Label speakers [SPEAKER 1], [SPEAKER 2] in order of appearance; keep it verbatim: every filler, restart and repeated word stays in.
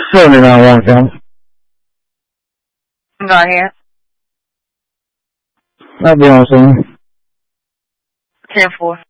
[SPEAKER 1] seventy-nine one count.
[SPEAKER 2] Go ahead.
[SPEAKER 1] I'll be on soon.
[SPEAKER 2] ten four.